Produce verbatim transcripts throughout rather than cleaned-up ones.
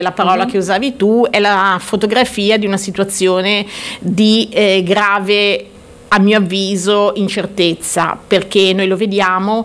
La parola mm-hmm. che usavi tu è la fotografia di una situazione di eh, grave, a mio avviso, incertezza, perché noi lo vediamo,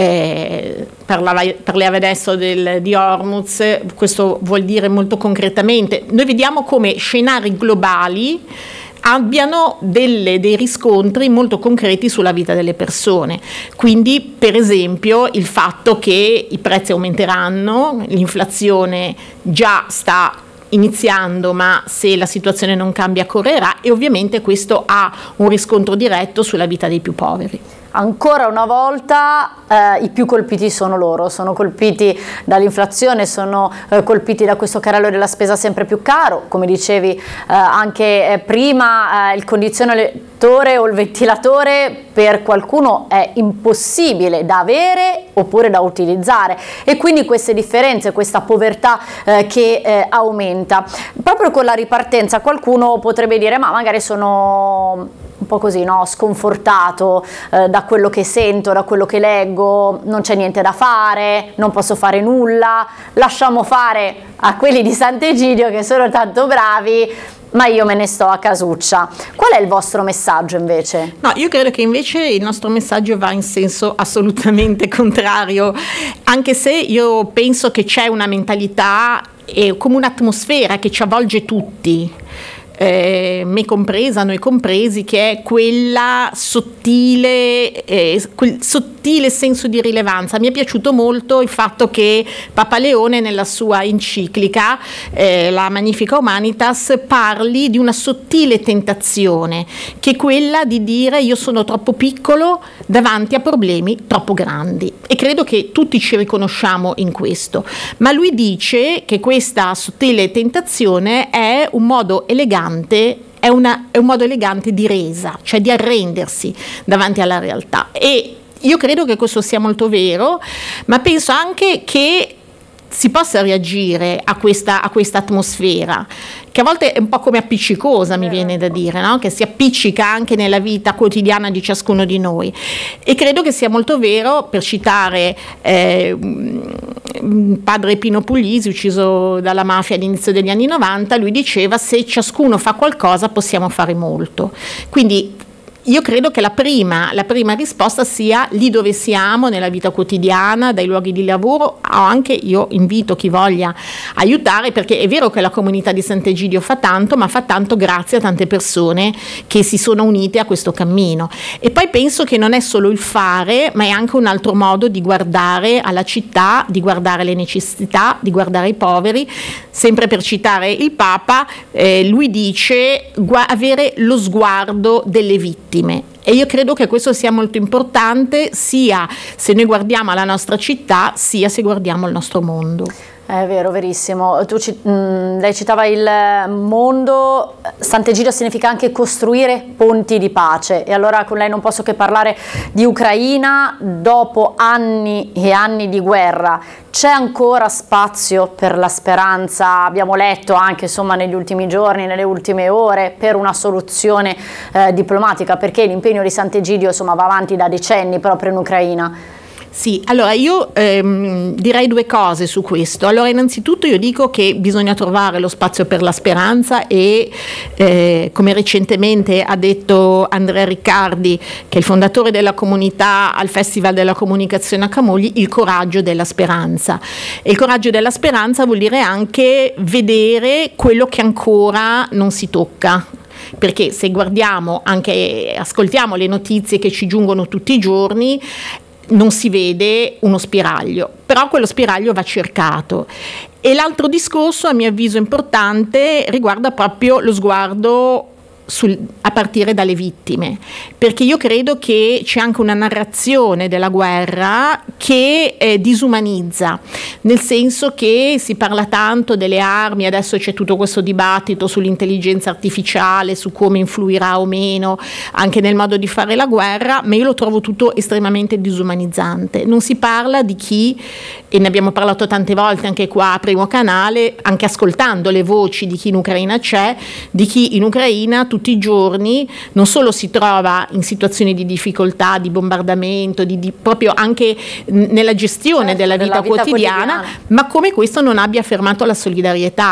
eh, parlava, parlava adesso del, di Hormuz, questo vuol dire molto concretamente, noi vediamo come scenari globali abbiano delle, dei riscontri molto concreti sulla vita delle persone. Quindi, per esempio, il fatto che i prezzi aumenteranno, l'inflazione già sta iniziando, ma se la situazione non cambia correrà, e ovviamente questo ha un riscontro diretto sulla vita dei più poveri. Ancora una volta eh, i più colpiti sono loro, sono colpiti dall'inflazione, sono eh, colpiti da questo carrello della spesa sempre più caro, come dicevi eh, anche eh, prima, eh, il condizionatore o il ventilatore per qualcuno è impossibile da avere oppure da utilizzare, e quindi queste differenze, questa povertà eh, che eh, aumenta. Proprio con la ripartenza qualcuno potrebbe dire: ma magari sono un po' così, no, sconfortato eh, da quello che sento, da quello che leggo, non c'è niente da fare, non posso fare nulla, lasciamo fare a quelli di Sant'Egidio che sono tanto bravi, ma io me ne sto a casuccia. Qual è il vostro messaggio invece? No, io credo che invece il nostro messaggio va in senso assolutamente contrario, anche se io penso che c'è una mentalità e come un'atmosfera che ci avvolge tutti, Eh, me compresa, noi compresi, che è quella sottile, eh, quel sottile senso di rilevanza. Mi è piaciuto molto il fatto che Papa Leone nella sua enciclica, eh, la Magnificat Humanitas, parli di una sottile tentazione, che è quella di dire: io sono troppo piccolo davanti a problemi troppo grandi, e credo che tutti ci riconosciamo in questo, ma lui dice che questa sottile tentazione è un modo elegante È, una, è un modo elegante di resa, cioè di arrendersi davanti alla realtà, e io credo che questo sia molto vero, ma penso anche che si possa reagire a questa, a questa atmosfera, che a volte è un po' come appiccicosa, mi viene da dire, no? Che si appiccica anche nella vita quotidiana di ciascuno di noi, e credo che sia molto vero, per citare eh, padre Pino Puglisi, ucciso dalla mafia all'inizio degli anni novanta, lui diceva: se ciascuno fa qualcosa possiamo fare molto. Quindi io credo che la prima, la prima risposta sia lì dove siamo, nella vita quotidiana, dai luoghi di lavoro. Anche io invito chi voglia aiutare, perché è vero che la comunità di Sant'Egidio fa tanto, ma fa tanto grazie a tante persone che si sono unite a questo cammino. E poi penso che non è solo il fare, ma è anche un altro modo di guardare alla città, di guardare le necessità, di guardare i poveri. Sempre per citare il Papa, eh, lui dice gu- avere lo sguardo delle vittime. E io credo che questo sia molto importante, sia se noi guardiamo alla nostra città, sia se guardiamo al nostro mondo. È vero, verissimo. Tu, mh, lei citava il mondo. Sant'Egidio significa anche costruire ponti di pace, e allora con lei non posso che parlare di Ucraina. Dopo anni e anni di guerra, c'è ancora spazio per la speranza? Abbiamo letto anche, insomma, negli ultimi giorni, nelle ultime ore, per una soluzione eh, diplomatica, perché l'impegno di Sant'Egidio, insomma, va avanti da decenni proprio in Ucraina. Sì, allora io ehm, direi due cose su questo. Allora, innanzitutto io dico che bisogna trovare lo spazio per la speranza, e eh, come recentemente ha detto Andrea Riccardi, che è il fondatore della comunità al Festival della Comunicazione a Camogli, il coraggio della speranza. E il coraggio della speranza vuol dire anche vedere quello che ancora non si tocca. Perché se guardiamo, anche ascoltiamo le notizie che ci giungono tutti i giorni, non si vede uno spiraglio, però quello spiraglio va cercato. E l'altro discorso, a mio avviso importante, riguarda proprio lo sguardo sul, a partire dalle vittime, perché io credo che c'è anche una narrazione della guerra che eh, disumanizza, nel senso che si parla tanto delle armi, adesso c'è tutto questo dibattito sull'intelligenza artificiale, su come influirà o meno anche nel modo di fare la guerra, ma io lo trovo tutto estremamente disumanizzante. Non si parla di chi, e ne abbiamo parlato tante volte anche qua a Primo Canale, anche ascoltando le voci di chi in Ucraina c'è, di chi in Ucraina tutti i giorni non solo si trova in situazioni di difficoltà, di bombardamento, di, di proprio anche nella gestione certo, della, vita, della vita quotidiana, quotidiana, ma come questo non abbia fermato la solidarietà.